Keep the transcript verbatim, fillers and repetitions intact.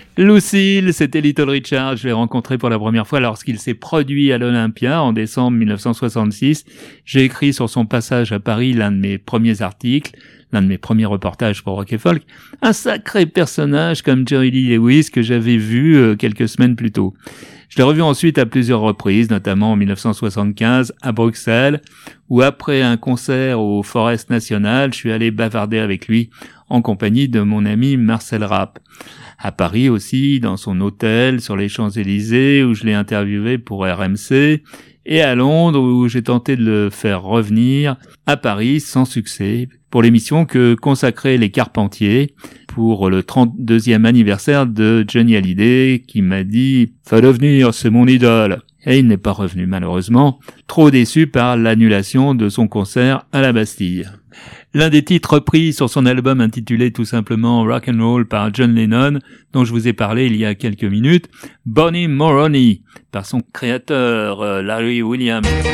Lucille, c'était Little Richard. Je l'ai rencontré pour la première fois lorsqu'il s'est produit à l'Olympia en décembre mille neuf cent soixante-six. J'ai écrit sur son passage à Paris l'un de mes premiers articles, l'un de mes premiers reportages pour Rock et Folk. Un sacré personnage comme Jerry Lee Lewis que j'avais vu euh, quelques semaines plus tôt. Je l'ai revu ensuite à plusieurs reprises, notamment en mille neuf cent soixante-quinze à Bruxelles, où après un concert au Forest National, je suis allé bavarder avec lui en compagnie de mon ami Marcel Rapp. À Paris aussi, dans son hôtel sur les Champs-Élysées, où je l'ai interviewé pour R M C, et à Londres, où j'ai tenté de le faire revenir à Paris sans succès, pour l'émission que consacraient les Carpentiers, pour le trente-deuxième anniversaire de Johnny Hallyday, qui m'a dit « Fallait venir, c'est mon idole ». Et il n'est pas revenu malheureusement, trop déçu par l'annulation de son concert à la Bastille. L'un des titres repris sur son album intitulé tout simplement Rock and Roll par John Lennon, dont je vous ai parlé il y a quelques minutes, Bonnie Moroney, par son créateur Larry Williams.